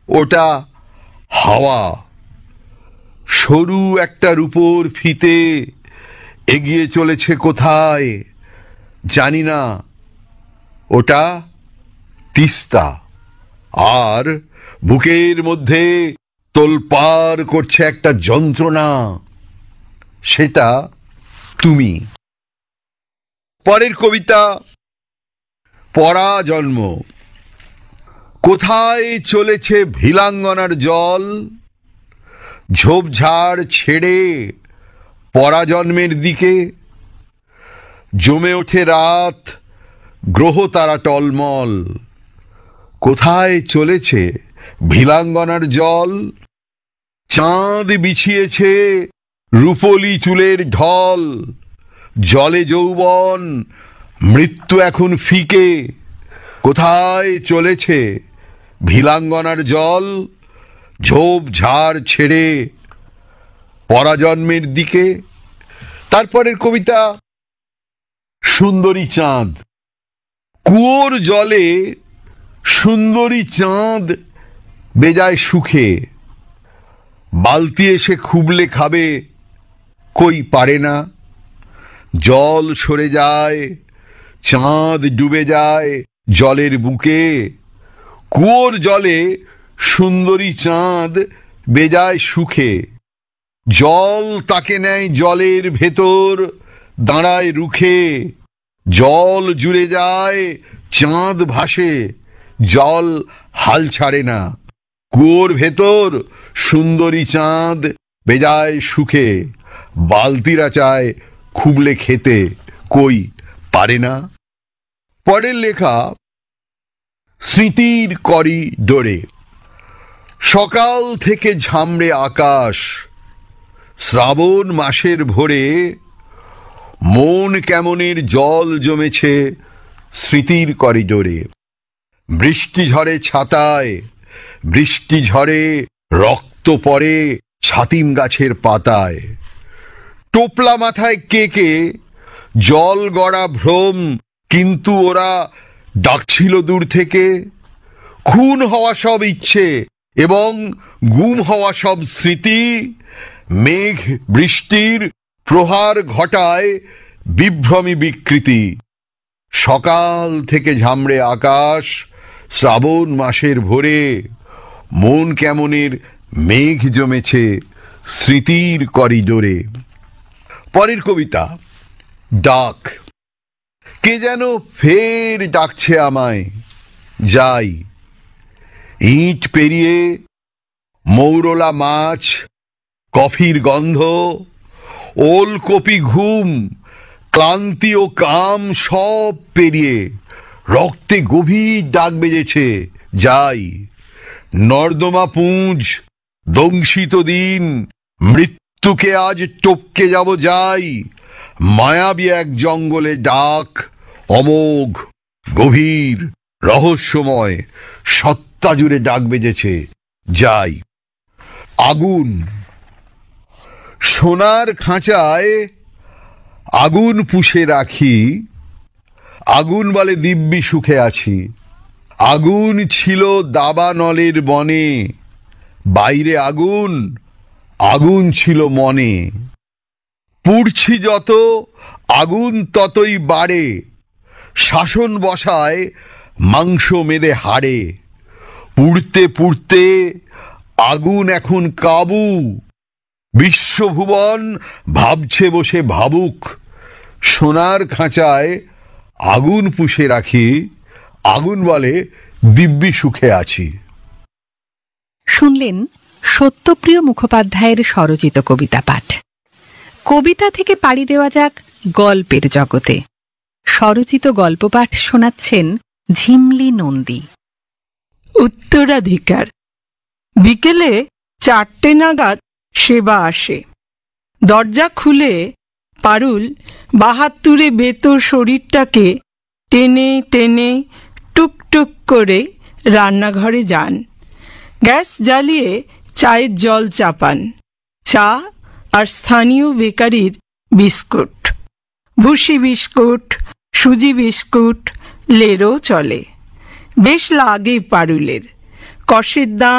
ওটা হাওয়া। সরু একটা রূপোর ফিতে এগিয়ে চলেছে কোথায় জানি না। ওটা তিস্তা। আর বুকের মধ্যে তোলপাড় করছে একটা যন্ত্রণা, সেটা তুমি। পরের কবিতা পরাজন্ম। কোথায় চলেছে ভিলাঙ্গনার জল, ঝোপঝাড় ছেড়ে পরাজন্মের দিকে। জমে ওঠে রাত, গ্রহ তারা টলমল। কোথায় চলেছে ভিলাঙ্গনার জল, চাঁদ বিছিয়েছে রূপলি চুলের ঢল। জলে যৌবন, মৃত্যু এখন ফিকে। কোথায় চলেছে ভিলাঙ্গনার জল, ঝোপঝাড় ছেড়ে পরাজন্মের দিকে। তারপরের কবিতা সুন্দরী চাঁদ। কুয়োর জলে সুন্দরী চাঁদ বেজায় সুখে। বালতি এসে খুবলে খাবে, কই পারে না। জল সরে যায়, চাঁদ ডুবে যায় জলের বুকে। কুয়োর জলে সুন্দরী চাঁদ বেজায় সুখে। জল তাকে নেয় জলের ভেতর, দাঁড়ায় রুখে। জল জুড়ে যায়, চাঁদ ভাসে, জল হাল ছাড়ে না। কুয়োর ভেতর সুন্দরী চাঁদ বেজায় সুখে। বালতিরা চায় খুবলে খেতে, কই পারে না। পরের লেখা স্মৃতির করিডোরে। সকাল থেকে ঝামড়ে আকাশ, শ্রাবণ মাসের ভোরে। মন কেমনের জল জমেছে স্মৃতির করিডোরে। বৃষ্টি ঝরে ছাতায়, বৃষ্টি ঝরে রক্ত পড়ে ছাতিম গাছের পাতায়। টোপলা মাথায় কেকে জল গড়া ভ্রম, কিন্তু ওরা ডাকছিল দূর থেকে। খুন হওয়া সব ইচ্ছে এবং গুম হওয়া সব স্মৃতি। মেঘ বৃষ্টির প্রহার ঘটায় বিভ্রমী বিকৃতি। সকাল থেকে ঝামড়ে আকাশ, শ্রাবণ মাসের ভোরে। মন কেমনের মেঘ জমেছে স্মৃতির করিডোরে। পরের কবিতা ডাক। কে যেন ফের ডাকছে আমায়, যাই। ইট পেরিয়ে মৌরলা মাছ, কফির গন্ধ, ওলকপি ঘুম, ক্লান্তি ও কাম সব পেরিয়ে রক্তে গভীর ডাক বেজেছে, যাই। নর্দমা পুঁজ, দংশিত দিন, মৃত্যুকে আজ টপকে যাব, যাই। মায়াবী এক জঙ্গলে ডাক, অমোঘ, গভীর, রহস্যময়, সত্তা জুড়ে ডাক বেজেছে, যাই। আগুন। সোনার খাঁচায় আগুন পুষে রাখি, আগুন বলে দিব্যি সুখে আছি। আগুন ছিল দাবানলের বনে, বাইরে আগুন, আগুন ছিল মনে। পুড়ছি যত আগুন ততই বাড়ে, শাসন বসায় মাংস মেদে হাড়ে। পুড়তে পুড়তে আগুন এখন কাবু, বিশ্বভুবন ভাবছে বসে ভাবুক। সোনার খাঁচায় আগুন পুষে রাখি, আগুন বলে দিব্যি সুখে আছি। শুনলেন সত্যপ্রিয় মুখোপাধ্যায়ের স্বরচিত কবিতা পাঠ। কবিতা থেকে পাড়ি দেওয়া যাক গল্পের জগতে। স্বরচিত গল্প পাঠ শোনাচ্ছেন ঝিমলি নন্দী। উত্তরাধিকার। বিকেলে 4টে নাগাদ সেবা আসে। দরজা খুলে পারুল 72 বেতো শরীরটাকে টেনে টেনে টুকটুক করে রান্নাঘরে যান। গ্যাস জ্বালিয়ে চায়ের জল চাপান। চা আর স্থানীয় বেকারির বিস্কুট, ভুসি বিস্কুট, সুজি বিস্কুট, লেরও চলে। বেশ লাগে পারুলের। কষের দাম